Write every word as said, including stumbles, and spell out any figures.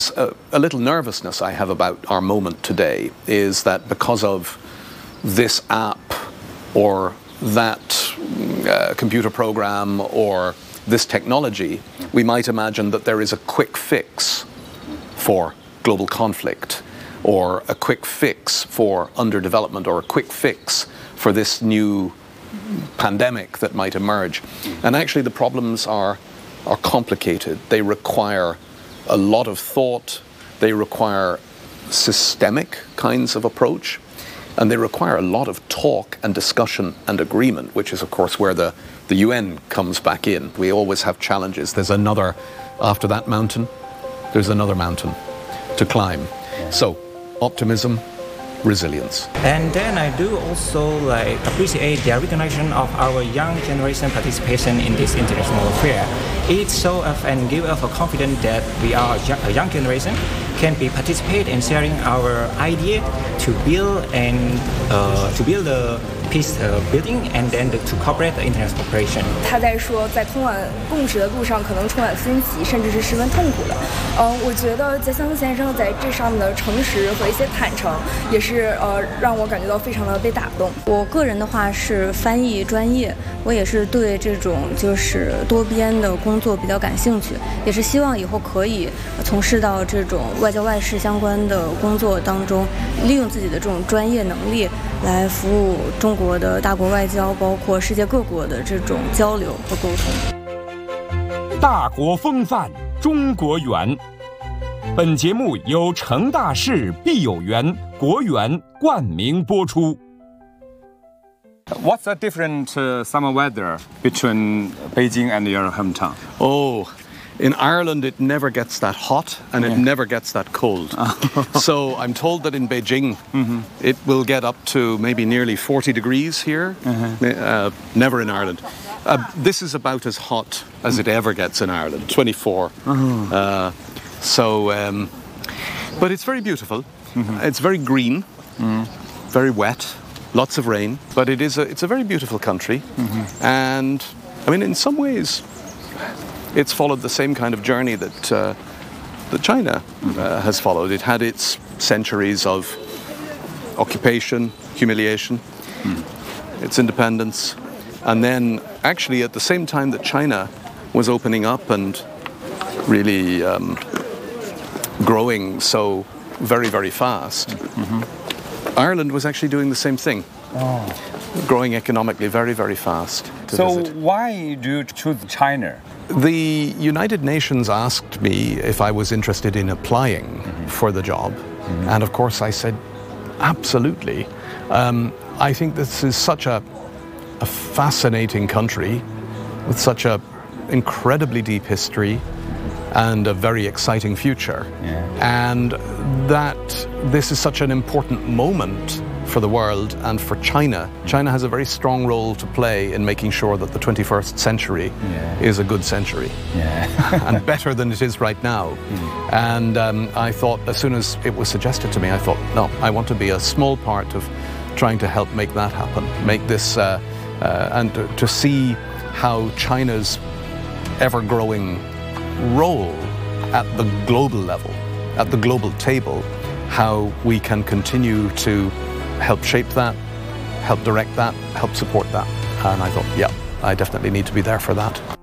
A, a little nervousness I have about our moment today is that because of this app or that uh, computer program or this technology, we might imagine that there is a quick fix for global conflict, or a quick fix for underdevelopment, or a quick fix for this new pandemic that might emerge. And actually the problems are, are complicated. They require a lot of thought, they require systemic kinds of approach, and they require a lot of talk and discussion and agreement, which is of course where the, the U N comes back in. We always have challenges. There's another, after that mountain, there's another mountain to climb. So, optimism, resilience. And then I do also like appreciate the recognition of our young generation participation in this international affair. It shows us and gives us a confidence that we are a young generation can be participate in sharing our idea to build and uh, to build the peace uh, building and then the, to cooperate the international cooperation. 他在说，在通往共识的路上可能充满分歧，甚至是十分痛苦的。呃，我觉得杰森先生在这上面的诚实和一些坦诚，也是呃让我感觉到非常的被打动。 我个人的话是翻译专业，我也是对这种就是多边的工作比较感兴趣，也是希望以后可以从事到这种外交外事相关的工作当中，利用自己的这种专业能力来服务中国的大国外交，包括世界各国的这种交流和沟通。 大国风范，中国园。本节目由成大事必有缘国园冠名播出。 What's the different uh, summer weather between Beijing and your hometown? Oh, in Ireland it never gets that hot and it yeah. never gets that cold. So I'm told that in Beijing mm-hmm. it will get up to maybe nearly forty degrees here. Uh-huh. Uh, never in Ireland. Uh, this is about as hot as it ever gets in Ireland, twenty-four. Uh-huh. Uh, so, um, but it's very beautiful. Mm-hmm. It's very green, mm-hmm. very wet. Lots of rain, but it is a, it's a very beautiful country. Mm-hmm. And, I mean, in some ways, it's followed the same kind of journey that, uh, that China uh, has followed. It had its centuries of occupation, humiliation, mm-hmm. its independence, and then actually at the same time that China was opening up and really um, growing so very, very fast, mm-hmm. Ireland was actually doing the same thing, oh. growing economically very, very fast. So visit. Why do you choose China? The United Nations asked me if I was interested in applying mm-hmm. for the job, mm-hmm. and of course I said, absolutely. Um, I think this is such a, a fascinating country with such a incredibly deep history and a very exciting future. Yeah. And that this is such an important moment for the world and for China. China has a very strong role to play in making sure that the twenty-first century yeah. is a good century yeah. and better than it is right now. Mm. And um, I thought, as soon as it was suggested to me, I thought, no, I want to be a small part of trying to help make that happen, make this, uh, uh, and to, to see how China's ever-growing role at the global level, at the global table, how we can continue to help shape that, help direct that, help support that. And I thought, yeah, I definitely need to be there for that.